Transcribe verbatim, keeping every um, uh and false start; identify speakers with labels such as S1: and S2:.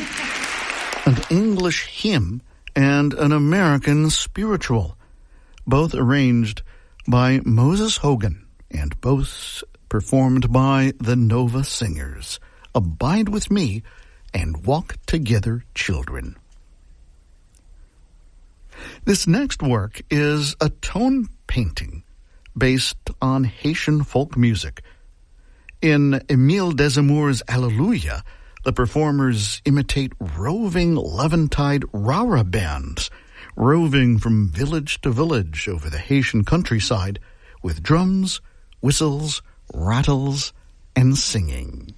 S1: an English hymn, and an American spiritual, both arranged by Moses Hogan and both performed by the Nova Singers. Abide with me and walk together, children. This next work is a tone painting based on Haitian folk music. In Émile Desamours' Alleluia, the performers imitate roving Levantide Rara bands, roving from village to village over the Haitian countryside with drums, whistles, rattles, and singing.